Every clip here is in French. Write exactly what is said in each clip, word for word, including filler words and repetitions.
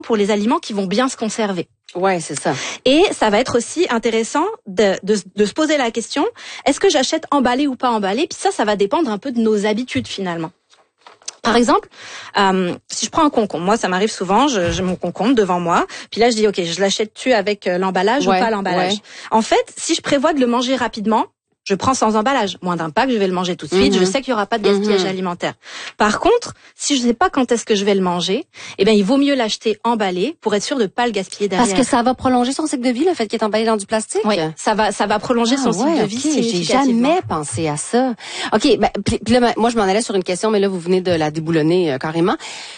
pour les aliments qui vont bien se conserver. Ouais, c'est ça. Et ça va être aussi intéressant de, de, de se poser la question, est-ce que j'achète emballé ou pas emballé? Puis ça, ça va dépendre un peu de nos habitudes finalement. Par exemple, euh, si je prends un concombre, moi ça m'arrive souvent, je, j'ai mon concombre devant moi, puis là je dis ok, je l'achète-tu avec l'emballage ouais, ou pas l'emballage? Ouais. En fait, si je prévois de le manger rapidement, je prends sans emballage. Moins d'impact, je vais le manger tout de suite. Mm-hmm. Je sais qu'il y aura pas de gaspillage mm-hmm. alimentaire. Par contre, si je sais pas quand est-ce que je vais le manger, eh ben il vaut mieux l'acheter emballé pour être sûr de pas le gaspiller derrière. Parce que ça va prolonger son cycle de vie, le fait qu'il est emballé dans du plastique. Oui, ça va, ça va prolonger ah, son cycle ouais, de vie okay. significativement. J'ai jamais pensé à ça. Ok, ben puis, puis là, moi je m'en allais sur une question, mais là vous venez de la déboulonner euh, carrément.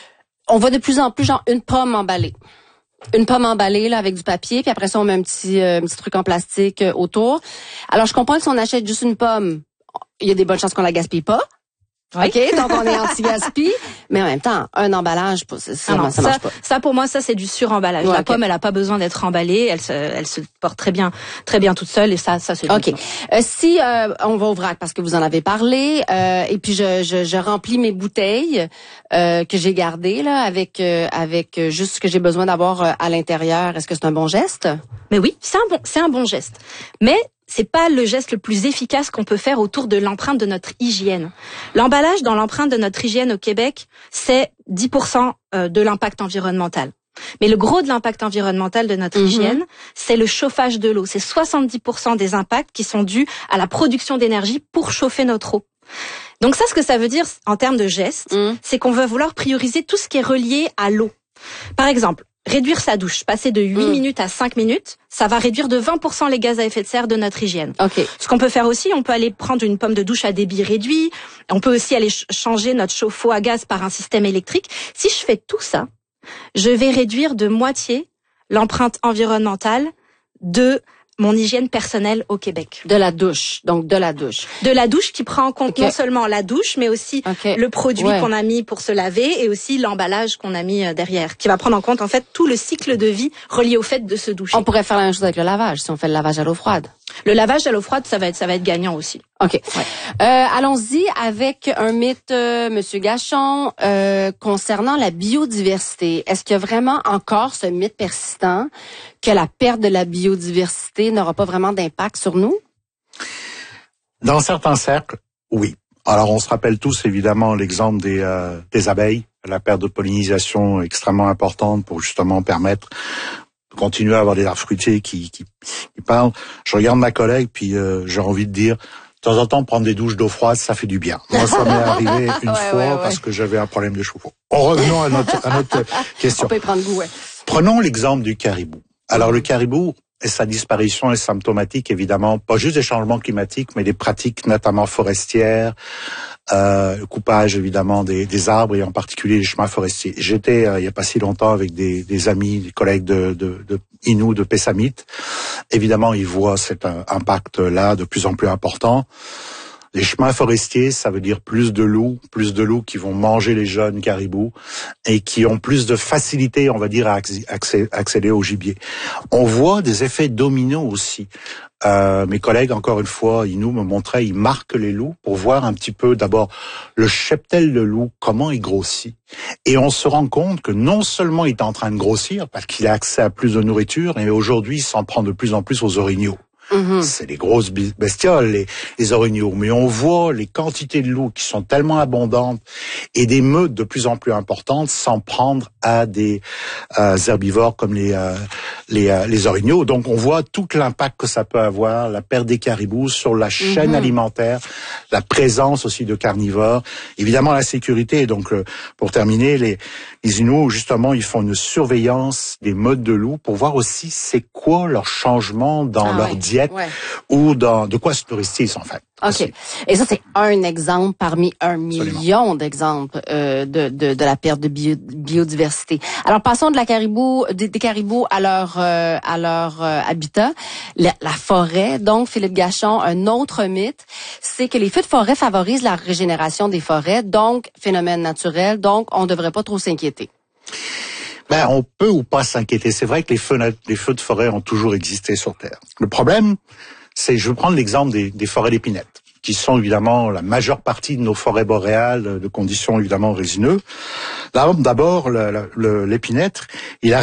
On voit de plus en plus genre une pomme emballée. Une pomme emballée là avec du papier, puis après ça on met un petit euh, un petit truc en plastique euh, autour. Alors je comprends que si on achète juste une pomme, il y a des bonnes chances qu'on la gaspille pas. Oui. OK, donc on est anti-gaspi, mais en même temps, un emballage, ça, ça, non, ça marche ça, pas. Ça pour moi, ça c'est du suremballage. Ouais, la okay. pomme, elle a pas besoin d'être emballée, elle se, elle se porte très bien, très bien toute seule, et ça, ça c'est. OK. Euh, si euh, on va au vrac parce que vous en avez parlé, euh, et puis je, je, je remplis mes bouteilles euh, que j'ai gardées là avec euh, avec juste ce que j'ai besoin d'avoir euh, à l'intérieur. Est-ce que c'est un bon geste? Mais oui, c'est un bon, c'est un bon geste. Mais c'est pas le geste le plus efficace qu'on peut faire autour de l'empreinte de notre hygiène. L'emballage dans l'empreinte de notre hygiène au Québec, c'est dix pour cent de l'impact environnemental. Mais le gros de l'impact environnemental de notre mm-hmm. hygiène, c'est le chauffage de l'eau. C'est soixante-dix pour cent des impacts qui sont dus à la production d'énergie pour chauffer notre eau. Donc ça, ce que ça veut dire en termes de gestes, mm. c'est qu'on va vouloir prioriser tout ce qui est relié à l'eau. Par exemple, réduire sa douche, passer de huit mmh. minutes à cinq minutes, ça va réduire de vingt pour cent les gaz à effet de serre de notre hygiène. Okay. Ce qu'on peut faire aussi, on peut aller prendre une pomme de douche à débit réduit, on peut aussi aller ch- changer notre chauffe-eau à gaz par un système électrique. Si je fais tout ça, je vais réduire de moitié l'empreinte environnementale de mon hygiène personnelle au Québec. De la douche, donc de la douche. De la douche qui prend en compte okay. non seulement la douche, mais aussi okay. le produit ouais. qu'on a mis pour se laver et aussi l'emballage qu'on a mis derrière, qui va prendre en compte en fait tout le cycle de vie relié au fait de se doucher. On pourrait faire la même chose avec le lavage, si on fait le lavage à l'eau froide. Le lavage à l'eau froide, ça va être, ça va être gagnant aussi. OK. Ouais. Euh, allons-y avec un mythe, euh, Monsieur Gachon, euh, concernant la biodiversité. Est-ce qu'il y a vraiment encore ce mythe persistant que la perte de la biodiversité n'aura pas vraiment d'impact sur nous? Dans certains cercles, oui. Alors, on se rappelle tous, évidemment, l'exemple des, euh, des abeilles, la perte de pollinisation extrêmement importante pour justement permettre de continuer à avoir des arbres fruitiers qui, qui, qui parlent. Je regarde ma collègue, puis euh, j'ai envie de dire, de temps en temps, prendre des douches d'eau froide, ça fait du bien. Moi, ça m'est arrivé une ouais, fois ouais, ouais. parce que j'avais un problème de chauffe-eau. En revenons à notre, à notre question. On peut y prendre goût, ouais. Prenons l'exemple du caribou. Alors, le caribou, et sa disparition est symptomatique, évidemment, pas juste des changements climatiques, mais des pratiques notamment forestières, euh, le coupage, évidemment, des, des arbres et en particulier les chemins forestiers. J'étais, euh, il y a pas si longtemps, avec des, des amis, des collègues de, de, de Innu, de Pessamit. Évidemment, ils voient cet impact-là de plus en plus important. Les chemins forestiers, ça veut dire plus de loups, plus de loups qui vont manger les jeunes caribous et qui ont plus de facilité, on va dire, à accéder au gibier. On voit des effets dominos aussi. Euh, mes collègues, encore une fois, ils nous me montraient, ils marquent les loups pour voir un petit peu d'abord le cheptel de loup, comment il grossit. Et on se rend compte que non seulement il est en train de grossir parce qu'il a accès à plus de nourriture, mais aujourd'hui il s'en prend de plus en plus aux orignaux. Mmh. C'est des grosses bestioles, les, les orignaux. Mais on voit les quantités de loups qui sont tellement abondantes et des meutes de plus en plus importantes s'en prendre à des euh, herbivores comme les, euh, les, euh, les orignaux. Donc on voit tout l'impact que ça peut avoir, la perte des caribous sur la chaîne mmh. alimentaire, la présence aussi de carnivores, évidemment la sécurité. Donc euh, pour terminer, les, les Inuits, justement, ils font une surveillance des meutes de loups pour voir aussi c'est quoi leur changement dans ah, leur ouais. diète ouais. ou dans de quoi se nourrissent en fait. OK. Et ça, c'est un exemple parmi un Absolument. million d'exemples euh, de, de, de la perte de bio, biodiversité. Alors, passons de la caribou, des, des caribous à leur, euh, à leur euh, habitat. La, la forêt, donc, Philippe Gachon, un autre mythe, c'est que les feux de forêt favorisent la régénération des forêts, donc, phénomène naturel, donc, on ne devrait pas trop s'inquiéter. Ben, on peut ou pas s'inquiéter. C'est vrai que les feux, les feux de forêt ont toujours existé sur Terre. Le problème, c'est, je vais prendre l'exemple des, des forêts d'épinette. qui sont évidemment la majeure partie de nos forêts boréales, de conditions évidemment résineuses. L'arbre, d'abord, l'épinêtre, il a